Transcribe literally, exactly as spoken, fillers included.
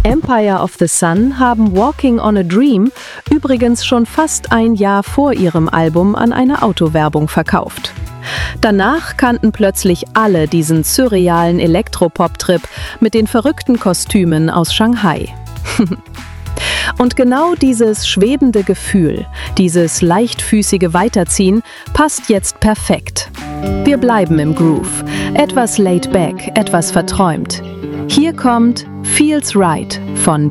Empire of the Sun haben Walking on a Dream übrigens schon fast ein Jahr vor ihrem Album an eine Autowerbung verkauft. Danach kannten plötzlich alle diesen surrealen Elektropop-Trip mit den verrückten Kostümen aus Shanghai. Und genau dieses schwebende Gefühl, dieses leichtfüßige Weiterziehen, passt jetzt perfekt. Wir bleiben im Groove, etwas laid back, etwas verträumt. Hier kommt Feels Right von